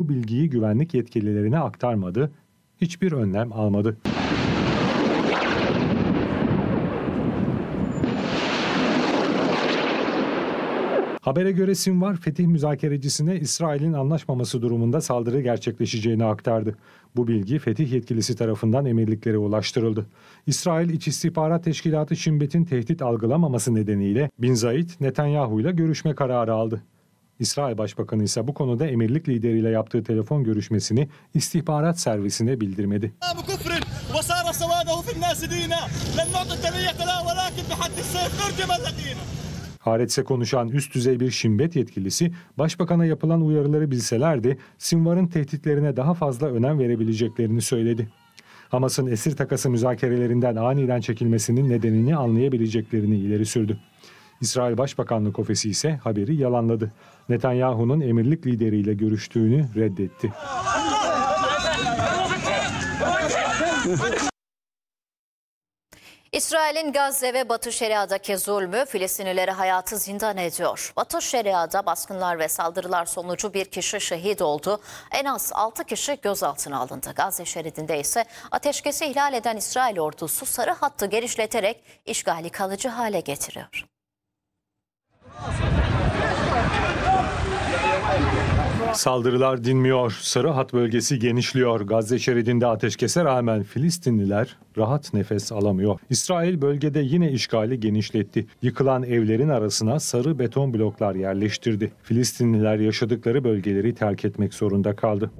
bilgiyi güvenlik yetkililerine aktarmadı, hiçbir önlem almadı. Habere göre Sinvar, fetih müzakerecisine İsrail'in anlaşmaması durumunda saldırı gerçekleşeceğini aktardı. Bu bilgi fetih yetkilisi tarafından emirliklere ulaştırıldı. İsrail İç İstihbarat Teşkilatı Shin Bet'in tehdit algılamaması nedeniyle Bin Zayed, Netanyahu ile görüşme kararı aldı. İsrail Başbakanı ise bu konuda emirlik lideriyle yaptığı telefon görüşmesini istihbarat servisine bildirmedi. Haaretz'e konuşan üst düzey bir Shin Bet yetkilisi, Başbakan'a yapılan uyarıları bilselerdi, Sinvar'ın tehditlerine daha fazla önem verebileceklerini söyledi. Hamas'ın esir takası müzakerelerinden aniden çekilmesinin nedenini anlayabileceklerini ileri sürdü. İsrail Başbakanlık ofisi ise haberi yalanladı. Netanyahu'nun emirlik lideriyle görüştüğünü reddetti. İsrail'in Gazze ve Batı Şeria'daki zulmü Filistinlileri hayatı zindan ediyor. Batı Şeria'da baskınlar ve saldırılar sonucu bir kişi şehit oldu. En az 6 kişi gözaltına alındı. Gazze şeridinde ise ateşkesi ihlal eden İsrail ordusu sarı hattı genişleterek işgali kalıcı hale getiriyor. Saldırılar dinmiyor, sarı hat bölgesi genişliyor. Gazze şeridinde ateşkese rağmen Filistinliler rahat nefes alamıyor. İsrail bölgede yine işgali genişletti. Yıkılan evlerin arasına sarı beton bloklar yerleştirdi. Filistinliler yaşadıkları bölgeleri terk etmek zorunda kaldı.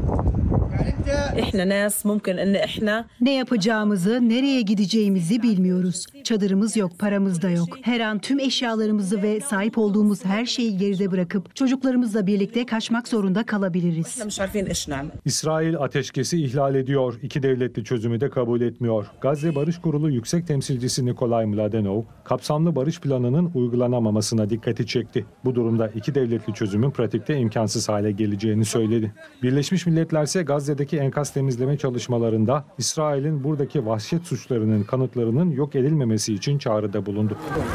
Ne yapacağımızı, nereye gideceğimizi bilmiyoruz. Çadırımız yok, paramız da yok. Her an tüm eşyalarımızı ve sahip olduğumuz her şeyi geride bırakıp çocuklarımızla birlikte kaçmak zorunda kalabiliriz. İsrail ateşkesi ihlal ediyor. İki devletli çözümü de kabul etmiyor. Gazze Barış Kurulu Yüksek Temsilcisi Nikolay Mladenov, kapsamlı barış planının uygulanamamasına dikkati çekti. Bu durumda iki devletli çözümün pratikte imkansız hale geleceğini söyledi. Birleşmiş Milletler ise Gazze'deki enkaz temizleme çalışmalarında İsrail'in buradaki vahşet suçlarının kanıtlarının yok edilmemesi için çağrıda bulundu.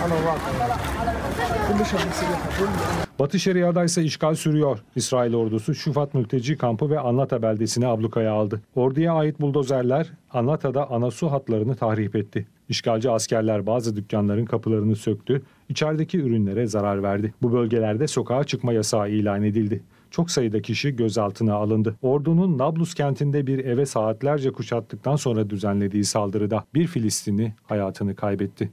Batı Şeria'da ise işgal sürüyor. İsrail ordusu Şufat mülteci kampı ve Annata beldesini ablukaya aldı. Orduya ait buldozerler Annata'da ana su hatlarını tahrip etti. İşgalci askerler bazı dükkanların kapılarını söktü, içerideki ürünlere zarar verdi. Bu bölgelerde sokağa çıkma yasağı ilan edildi. Çok sayıda kişi gözaltına alındı. Ordunun Nablus kentinde bir eve saatlerce kuşattıktan sonra düzenlediği saldırıda bir Filistinli hayatını kaybetti.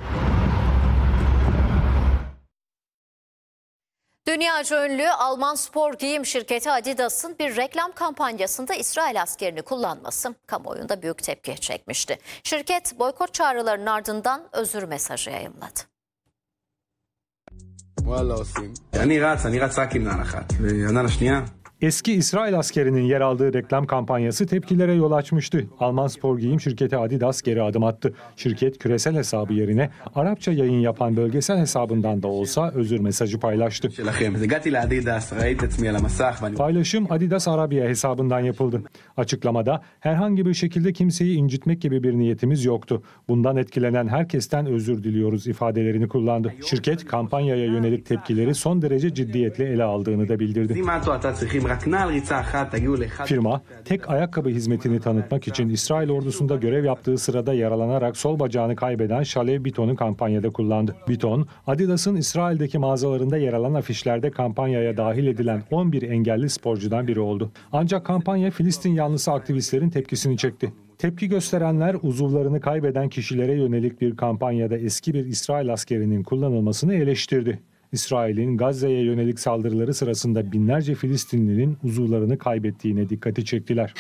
Dünyaca ünlü Alman spor giyim şirketi Adidas'ın bir reklam kampanyasında İsrail askerini kullanması kamuoyunda büyük tepki çekmişti. Şirket boykot çağrılarının ardından özür mesajı yayımladı. Eski İsrail askerinin yer aldığı reklam kampanyası tepkilere yol açmıştı. Alman spor giyim şirketi Adidas geri adım attı. Şirket küresel hesabı yerine Arapça yayın yapan bölgesel hesabından da olsa özür mesajı paylaştı. Paylaşım Adidas Arabiya hesabından yapıldı. Açıklamada herhangi bir şekilde kimseyi incitmek gibi bir niyetimiz yoktu. Bundan etkilenen herkesten özür diliyoruz ifadelerini kullandı. Şirket kampanyaya yönelik tepkileri son derece ciddiyetle ele aldığını da bildirdi. Firma, tek ayakkabı hizmetini tanıtmak için İsrail ordusunda görev yaptığı sırada yaralanarak sol bacağını kaybeden Shalev Biton'u kampanyada kullandı. Biton, Adidas'ın İsrail'deki mağazalarında yer alan afişlerde kampanyaya dahil edilen 11 engelli sporcudan biri oldu. Ancak kampanya Filistin yanlısı aktivistlerin tepkisini çekti. Tepki gösterenler uzuvlarını kaybeden kişilere yönelik bir kampanyada eski bir İsrail askerinin kullanılmasını eleştirdi. İsrail'in Gazze'ye yönelik saldırıları sırasında binlerce Filistinlinin uzuvlarını kaybettiğine dikkati çektiler.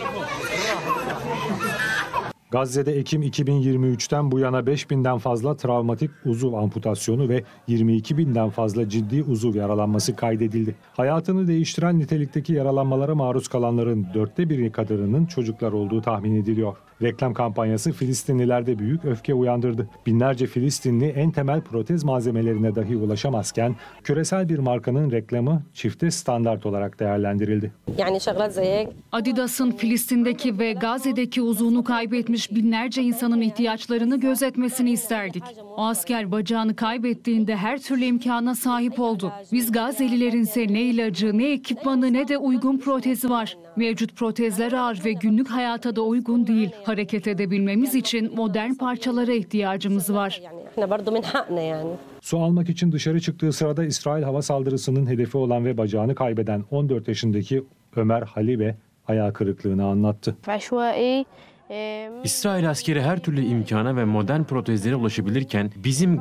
Gazze'de Ekim 2023'ten bu yana 5.000'den fazla travmatik uzuv amputasyonu ve 22.000'den fazla ciddi uzuv yaralanması kaydedildi. Hayatını değiştiren nitelikteki yaralanmalara maruz kalanların 1/4 kadarının çocuklar olduğu tahmin ediliyor. Reklam kampanyası Filistinlilerde büyük öfke uyandırdı. Binlerce Filistinli en temel protez malzemelerine dahi ulaşamazken küresel bir markanın reklamı çifte standart olarak değerlendirildi. Adidas'ın Filistin'deki ve Gazze'deki uzvunu kaybetmiş binlerce insanın ihtiyaçlarını gözetmesini isterdik. O asker bacağını kaybettiğinde her türlü imkana sahip oldu. Biz Gazze'lilerin ise ne ilacı, ne ekipmanı, ne de uygun protezi var. Mevcut protezler ağır ve günlük hayata da uygun değil. Hareket edebilmemiz için modern parçalara ihtiyacımız var. Su almak için dışarı çıktığı sırada İsrail hava saldırısının hedefi olan ve bacağını kaybeden 14 yaşındaki Ömer Halibe ayağı kırıklığını anlattı. İsrail askeri her türlü imkana ve modern protezlere ulaşabilirken bizim